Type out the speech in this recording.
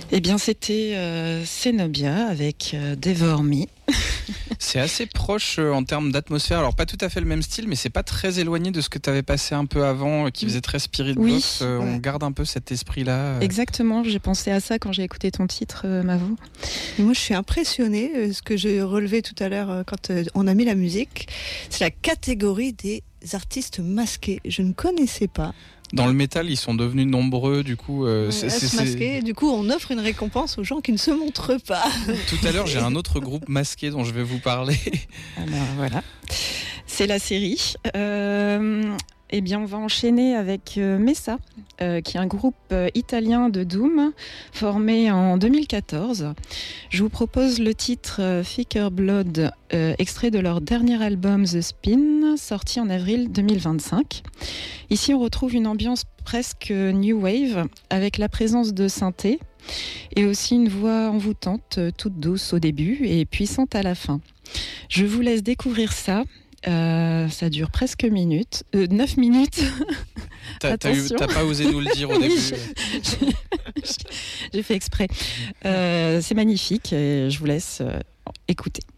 Eh bien, c'était Zenobia avec Devour Me. C'est assez proche en termes d'atmosphère. Alors, pas tout à fait le même style, mais c'est pas très éloigné de ce que tu avais passé un peu avant, qui faisait très spirit box. On garde un peu cet esprit-là. Exactement, j'ai pensé à ça quand j'ai écouté ton titre, Mavo. Moi, je suis impressionnée. Ce que j'ai relevé tout à l'heure quand on a mis la musique, c'est la catégorie des artistes masqués. Je ne connaissais pas. Dans le métal, ils sont devenus nombreux, du coup. Se masquer. Du coup, on offre une récompense aux gens qui ne se montrent pas. Tout à l'heure, j'ai un autre groupe masqué dont je vais vous parler. Alors voilà, c'est la série. Eh bien, on va enchaîner avec Messa, qui est un groupe italien de doom formé en 2014. Je vous propose le titre Thicker Blood, extrait de leur dernier album The Spin, sorti en avril 2025. Ici, on retrouve une ambiance presque new wave, avec la présence de synthé et aussi une voix envoûtante, toute douce au début et puissante à la fin. Je vous laisse découvrir ça. Ça dure presque 9 minutes. T'as pas osé nous le dire au début. J'ai fait exprès. C'est magnifique et je vous laisse écouter.